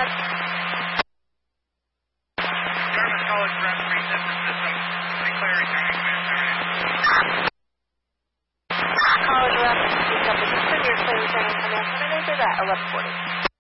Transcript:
Dartmouth College referee system. Declare returning command. College rep, pick up the system, you're clear returning command. When is it at 1140?